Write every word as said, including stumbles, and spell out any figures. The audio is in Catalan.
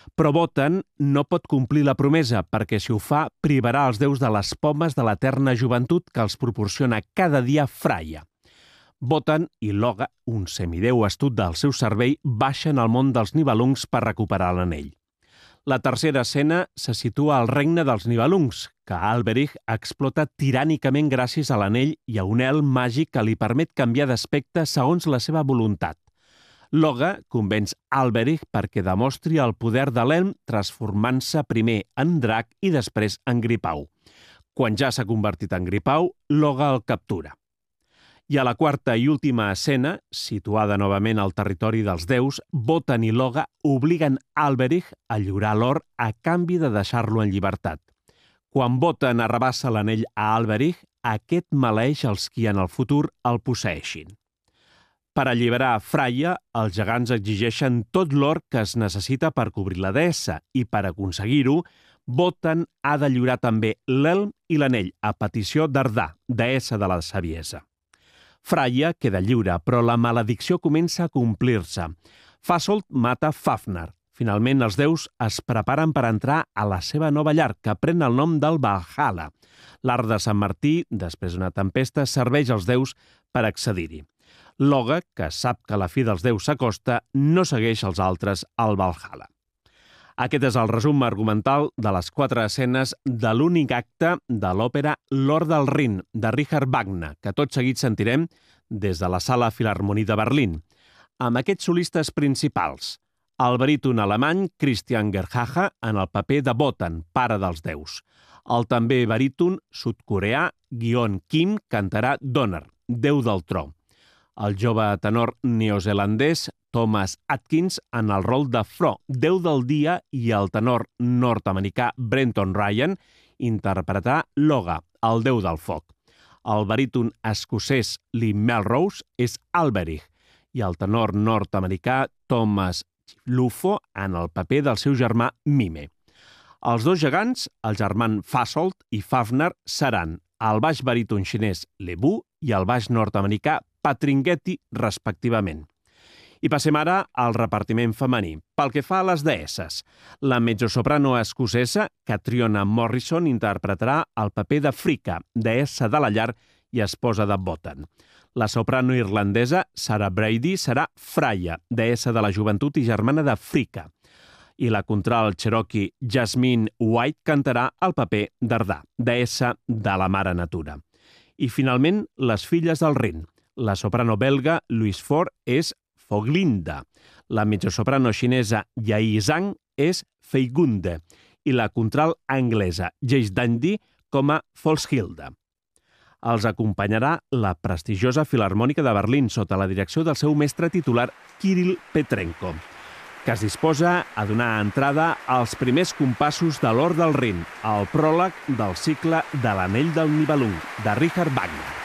Però Wotan no pot complir la promesa perquè si ho fa privarà els déus de les pomes de l'eterna joventut que els proporciona cada dia Freya. Wotan i Loga, un semidéu astut del seu cervell, baixen al món dels Nibelungs per recuperar l'anell. La tercera escena se situa al regne dels Nibelungs, que Alberich explota tirànicament gràcies a l'anell i a un elm màgic que li permet canviar d'aspecte segons la seva voluntat. Loga convenç Alberich perquè demostri el poder de l'elm transformant-se primer en drac i després en gripau. Quan ja s'ha convertit en gripau, Loga el captura. I a la quarta i última escena, situada novament al territori dels déus, Wotan i Loga obliguen Alberich a lliurar l'or a canvi de deixar-lo en llibertat. Quan Wotan arrabassa l'anell a Alberich, aquest maleeix els qui en el futur el posseeixin. Per alliberar Freya, els gegants exigeixen tot l'or que es necessita per cobrir la deessa i per aconseguir-ho, Wotan ha de lliurar també l'elm i l'anell a petició d'Ardà, deessa de la saviesa. Freya queda lliure, però la maledicció comença a complir-se. Fasolt mata Fafner. Finalment, els déus es preparen per entrar a la seva nova llar, que pren el nom del Valhalla. L'arc de Sant Martí, després d'una tempesta, serveix als déus per accedir-hi. Loga, que sap que la fi dels déus s'acosta, no segueix els altres al Valhalla. Aquest és el resum argumental de les quatre escenes de l'únic acte de l'òpera L'Or del Rin, de Richard Wagner, que tot seguit sentirem des de la Sala Filharmonie de Berlín, amb aquests solistes principals. El baríton alemany Christian Gerhaja en el paper de Wotan, pare dels déus. El també baríton sud-coreà Gyeon Kim cantarà Donner, déu del tro. El jove tenor neozelandès Thomas Atkins en el rol de Fro, déu del dia, i el tenor nord-americà Brenton Ryan interpretarà Loga, el déu del foc. El baríton escocès Lee Melrose és Alberich i el tenor nord-americà Thomas Lufo en el paper del seu germà Mime. Els dos gegants, el germán Fasolt i Fafner, seran el baix baríton xinès Lebu i el baix nord-americà Patringhetti, respectivament. I passem ara al repartiment femení. Pel que fa a les deesses, la mezzosoprano escocesa Catriona Morrison interpretarà el paper de Fricka, deessa de la llar i esposa de Wotan. La soprano irlandesa Sarah Brady serà Freya, deessa de la joventut i germana de Fricka. I la contralt cherokee Jasmine White cantarà el paper d'Ardà, deessa de la mare natura. I finalment, les filles del Rin. La soprano belga Louise Ford és Foglinda, la mezzosoprano xinesa Yai Zhang és Feigunde i la contralt anglesa Jace Dandy com a Folshilda. Els acompanyarà la prestigiosa Filharmònica de Berlín sota la direcció del seu mestre titular Kirill Petrenko, que es disposa a donar entrada als primers compassos de l'Or del Rin, el pròleg del cicle de l'Anell del Nibelung, de Richard Wagner.